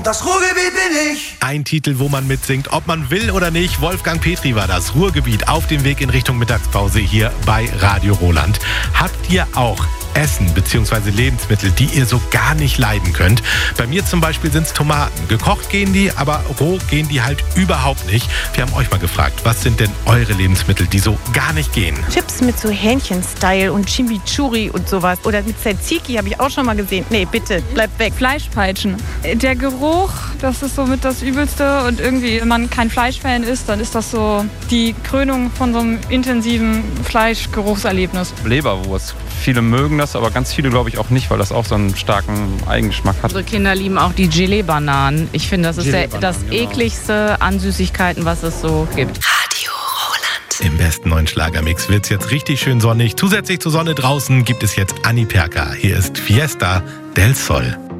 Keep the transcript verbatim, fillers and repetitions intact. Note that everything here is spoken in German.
Das Ruhrgebiet bin ich. Ein Titel, wo man mitsingt, ob man will oder nicht. Wolfgang Petri war das. Ruhrgebiet auf dem Weg in Richtung Mittagspause hier bei Radio Roland. Habt ihr auch Essen bzw. Lebensmittel, die ihr so gar nicht leiden könnt? Bei mir zum Beispiel sind es Tomaten. Gekocht gehen die, aber roh gehen die halt überhaupt nicht. Wir haben euch mal gefragt, was sind denn eure Lebensmittel, die so gar nicht gehen? Chips mit so Hähnchen-Style und Chimichurri und sowas. Oder mit Tzatziki habe ich auch schon mal gesehen. Nee, bitte, bleibt weg. Fleischpeitschen. Der Geruch, das ist somit das Übelste. Und irgendwie, wenn man kein Fleischfan ist, dann ist das so die Krönung von so einem intensiven Fleischgeruchserlebnis. Leberwurst. Viele mögen das, aber ganz viele glaube ich auch nicht, weil das auch so einen starken Eigengeschmack hat. Unsere Kinder lieben auch die Gelee-Bananen. Ich finde, das ist der, das genau. ekligste an Süßigkeiten, was es so gibt. Radio Roland. Im besten neuen Schlagermix wird's jetzt richtig schön sonnig. Zusätzlich zur Sonne draußen gibt es jetzt Anni Perka. Hier ist Fiesta del Sol.